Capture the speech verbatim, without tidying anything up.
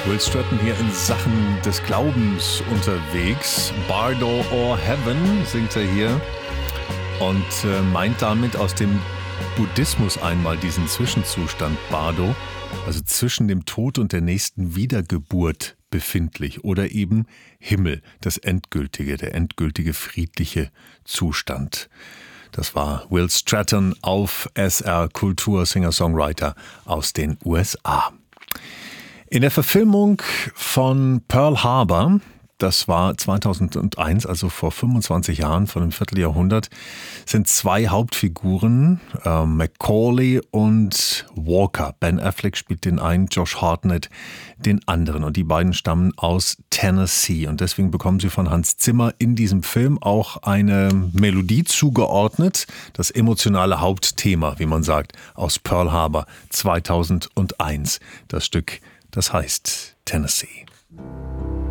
Will Stratton hier in Sachen des Glaubens unterwegs. Bardo or Heaven singt er hier und äh, meint damit aus dem Buddhismus einmal diesen Zwischenzustand Bardo, also zwischen dem Tod und der nächsten Wiedergeburt befindlich, oder eben Himmel, das endgültige, der endgültige friedliche Zustand. Das war Will Stratton auf S R Kultur, Singer-Songwriter aus den U S A. In der Verfilmung von Pearl Harbor, das war zweitausendeins, also vor fünfundzwanzig Jahren, vor einem Vierteljahrhundert, sind zwei Hauptfiguren, äh, Macaulay und Walker. Ben Affleck spielt den einen, Josh Hartnett den anderen. Und die beiden stammen aus Tennessee. Und deswegen bekommen sie von Hans Zimmer in diesem Film auch eine Melodie zugeordnet. Das emotionale Hauptthema, wie man sagt, aus Pearl Harbor zweitausendeins. Das Stück, das heißt Tennessee.